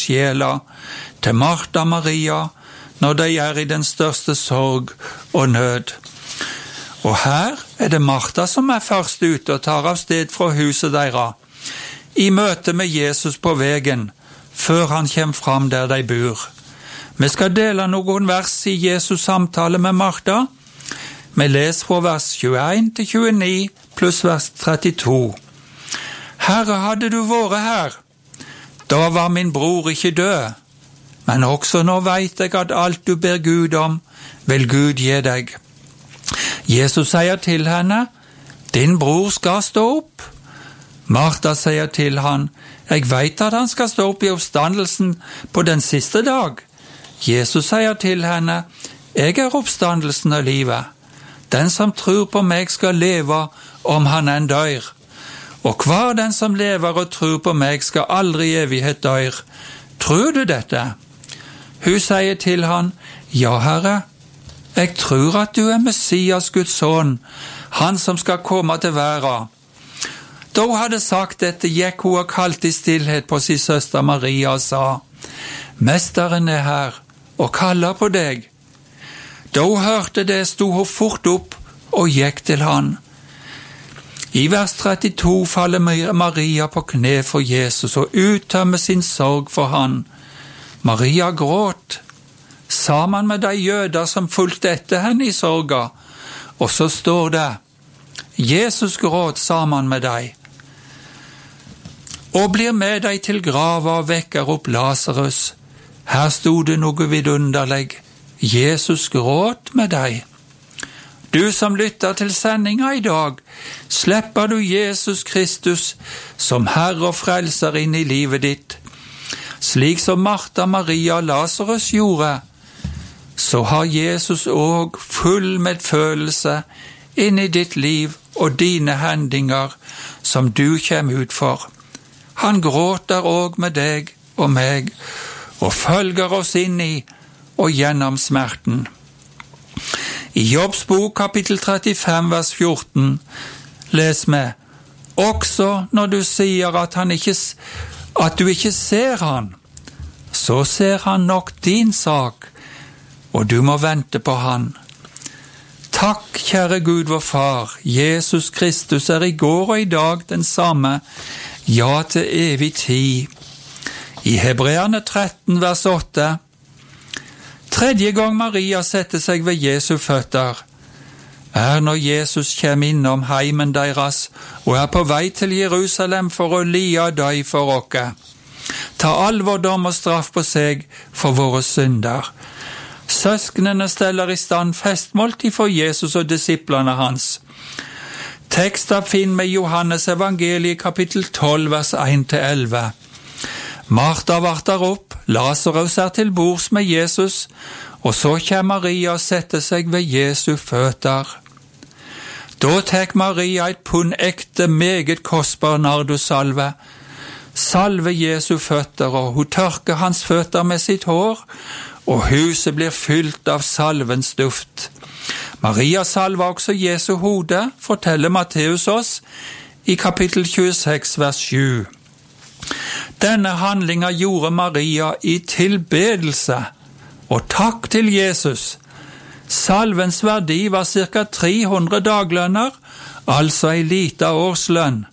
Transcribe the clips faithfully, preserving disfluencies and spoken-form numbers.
sjela, til Martha og Maria, når de er i den største sorg og nød. Og her er det Martha som er først ute og tar av sted fra huset deres, i møte med Jesus på veien, før han kommer fram der de bor. Vi skal dele noen vers i Jesus samtale med Martha. Vi leser fra vers tjueen til tjueni pluss vers trettito. Herre, hadde du vært her, da var min bror ikke død, men også nå vet jeg at alt du ber Gud om, vil Gud gi deg. Jesus sier til henne, din bror skal stå opp. Martha sier til han, jeg vet at han skal stå opp i oppstandelsen på den siste dag. Jesus sier til henne, jeg er oppstandelsen av livet. Den som tror på meg skal leve om han enn dør. Og hver den som lever og tror på meg skal aldri i evighet dør. Tror du dette? Hun sier til han, ja, Herre, jeg tror at du er Messias, Guds sønn, han som skal komme til verden. Da hun hadde sagt dette, gikk hun og kalte i stillhet på sin søster Maria og sa, Mesteren er her og kaller på deg. Da hun hørte det, sto hun fort opp og gikk til han. I vers trettito faller Maria på kne for Jesus og uttømmer sin sorg for han. Maria gråt, sammen med de jøder som fulgte etter henne i sorga, og så står det, Jesus gråt sammen med deg, og blir med deg til grava og vekker opp Lazarus. Her stod det noe vidunderlig, Jesus gråt med deg. Du som lytter til sendinga i dag, slipper du Jesus Kristus som Herre og Frelser inn i livet ditt. Slik som Martha, Maria og Lazarus gjorde, så har Jesus òg full medfølelse inn i ditt liv og dine hendinger som du kommer ut for. Han gråter òg med deg og meg, og følger oss inn i og gjennom smerten. I Jobbs bok kapittel trettifem vers fjorten les vi, også når du sier at, han ikke, at du ikke ser han, så ser han nok din sak, og du må vente på han. Takk, kjære Gud vår Far, Jesus Kristus er i går og i dag den samme, ja til evig tid. I Hebreerne tretten vers åtte, tredje gang Maria setter seg ved Jesu føtter, er når Jesus kommer innom heimen deres og er på vei til Jerusalem for å lia døy for okke. Ta alvor, dom og straff på seg for våre synder. Søsknene steller i stand festmåltid for Jesus og disiplene hans. Teksten finner vi Johannes evangeliet kapittel tolv vers en til elleve. Martha varter opp, Lazarus er til bords med Jesus, og så kommer Maria og setter seg ved Jesu føtter. Da tek Maria et pund ekte, meget kostbar nardosalve, salve Jesu føtter, og hun tørker hans føtter med sitt hår, og huset blir fylt av salvens duft. Maria salva også Jesu hode, forteller Matteus oss i kapittel tjueseks vers sju. Denne handlinga gjorde Maria i tilbedelse og takk til Jesus. Salvens verdi var cirka tre hundre daglønner, altså ei lita årslønn.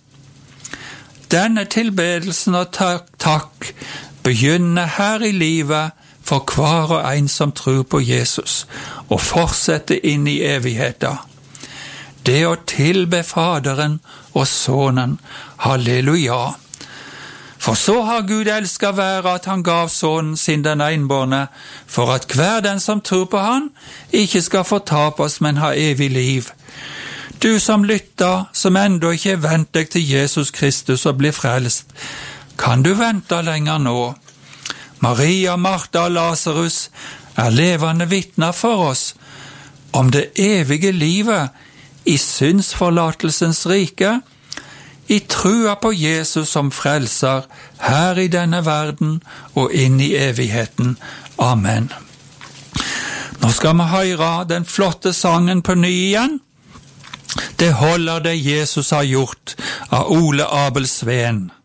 Denne tilbedelsen og takk, takk begynner her i livet for hver og en som tror på Jesus, og fortsetter inn i evigheten. Det å tilbe Faderen og Sønnen, halleluja. For så har Gud elsket være at han gav sønnen sin den enbårne, for at hver den som tror på han, ikke skal fortapes, men ha evig liv. Du som lytter, som enda ikke er vendt deg til Jesus Kristus og blir frelst, kan du vente lenger nå. Maria, Martha og Lazarus er levende vitner for oss om det evige livet i syndsforlatelsens rike, i trua på Jesus som frelser her i denne verden og inn i evigheten. Amen. Nå skal vi høre den flotte sangen på ny igjen. Det holder det Jesus har gjort av Ole Abel Sveen.